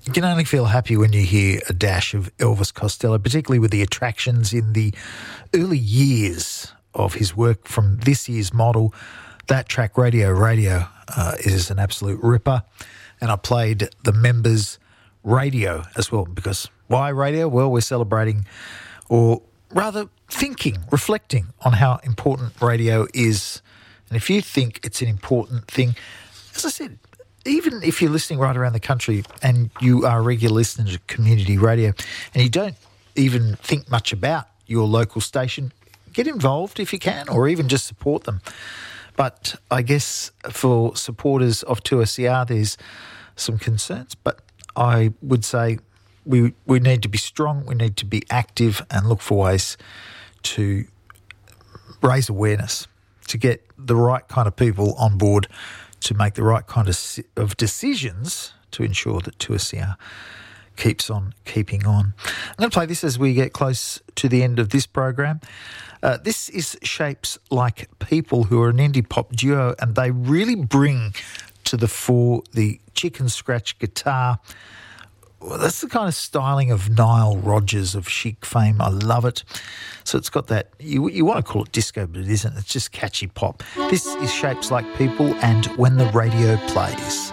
You can only feel happy when you hear a dash of Elvis Costello, particularly with the attractions in the early years of his work from this year's model. That track, Radio, is an absolute ripper. And I played the Members' Radio as well, because why radio? Well, we're celebrating, or rather thinking, reflecting on how important radio is. And if you think it's an important thing, as I said, even if you're listening right around the country and you are a regular listener to community radio and you don't even think much about your local station, get involved if you can, or even just support them. But I guess for supporters of 2SER, there's some concerns, but I would say we need to be strong, we need to be active and look for ways to raise awareness, to get the right kind of people on board, to make the right kind of decisions to ensure that 2SER keeps on keeping on. I'm going to play this as we get close to the end of this program. This is Shapes Like People, who are an indie pop duo, and they really bring to the fore the chicken scratch guitar. Well, that's the kind of styling of Nile Rodgers of Chic fame. I love it. So it's got that, you want to call it disco, but it isn't. It's just catchy pop. This is Shapes Like People and When the Radio Plays.